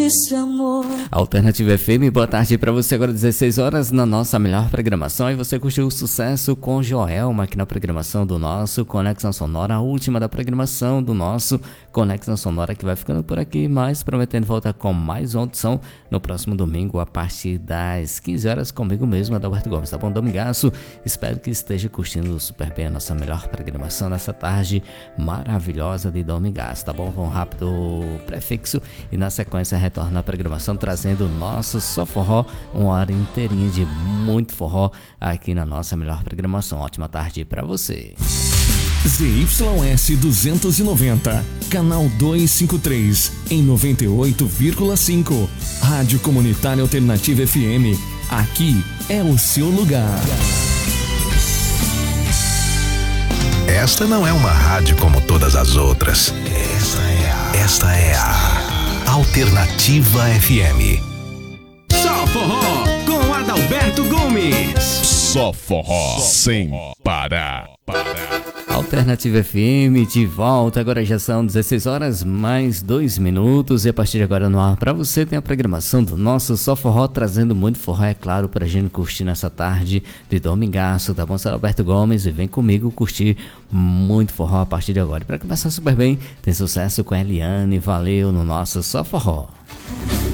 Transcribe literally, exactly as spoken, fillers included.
Esse amor. Alternativa F M, boa tarde para você. Agora dezesseis horas na nossa melhor programação. E você curtiu o sucesso com Joelma aqui na programação do nosso Conexão Sonora, a última da programação do nosso Conexão Sonora, que vai ficando por aqui, mas prometendo voltar com mais uma audição no próximo domingo a partir das quinze horas comigo mesmo, Adalberto Gomes, tá bom? Domingaço, espero que esteja curtindo super bem a nossa melhor programação nessa tarde maravilhosa de domingaço, tá bom? Vamos rápido prefixo e na sequência retorna a programação trazendo o nosso Só Forró, uma hora inteirinha de muito forró aqui na nossa melhor programação. Ótima tarde para você. Z Y S duzentos e noventa, canal duzentos e cinquenta e três, em noventa e oito vírgula cinco. Rádio Comunitária Alternativa F M. Aqui é o seu lugar. Esta não é uma rádio como todas as outras. Esta é a, esta é a Alternativa F M. Só Forró com Adalberto Gomes. Só forró sem parar. Alternativa F M de volta, agora já são dezesseis horas mais dois minutos e a partir de agora no ar para você tem a programação do nosso Só Forró, trazendo muito forró, é claro, pra gente curtir nessa tarde de domingaço, tá bom? Sou Alberto Gomes e vem comigo curtir muito forró a partir de agora. Para começar super bem, tem sucesso com a Eliane, valeu no nosso Só Forró.